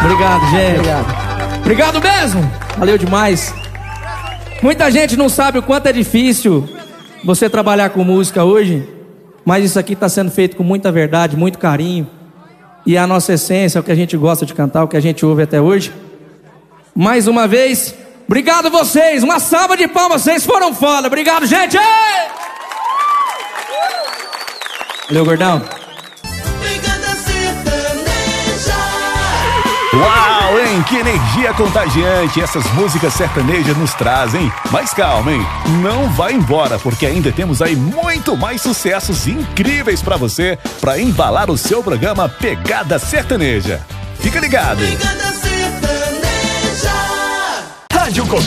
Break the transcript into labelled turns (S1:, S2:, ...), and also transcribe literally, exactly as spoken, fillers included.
S1: Obrigado, gente. Obrigado. Obrigado mesmo. Valeu demais. Muita gente não sabe o quanto é difícil você trabalhar com música hoje, mas isso aqui está sendo feito com muita verdade, muito carinho. E a nossa essência, o que a gente gosta de cantar, o que a gente ouve até hoje. Mais uma vez, obrigado vocês. Uma salva de palmas, vocês foram foda. Obrigado, gente. Valeu, gordão.
S2: Uau, hein? Que energia contagiante essas músicas sertanejas nos trazem. Mas calma, hein? Não vai embora, porque ainda temos aí muito mais sucessos incríveis pra você, pra embalar o seu programa Pegada Sertaneja. Fica ligado. Pegada Sertaneja. Rádio